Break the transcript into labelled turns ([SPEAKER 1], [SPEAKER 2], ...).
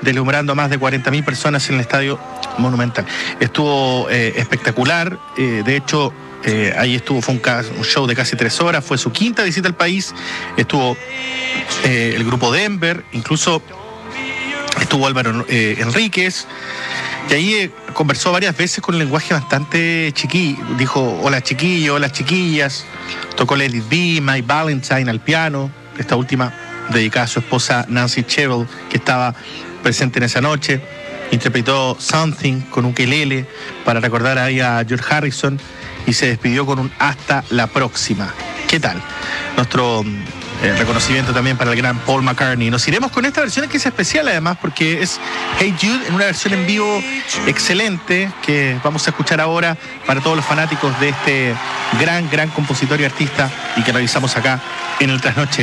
[SPEAKER 1] deslumbrando a más de 40.000 personas en el Estadio Monumental. Estuvo espectacular, de hecho, ahí fue un show de casi 3 horas, fue su quinta visita al país, estuvo el grupo Denver, incluso estuvo Álvaro Enríquez, y ahí conversó varias veces con un lenguaje bastante chiquillo, dijo hola chiquillos, hola chiquillas, tocó Let It Be, My Valentine al piano, esta última dedicada a su esposa Nancy Cheryl, que estaba presente en esa noche. Interpretó Something con ukelele para recordar ahí a George Harrison y se despidió con un hasta la próxima. ¿Qué tal? Nuestro reconocimiento también para el gran Paul McCartney. Nos iremos con esta versión que es especial además porque es Hey Jude en una versión en vivo excelente que vamos a escuchar ahora para todos los fanáticos de este gran compositor y artista y que realizamos acá en el Trasnoche.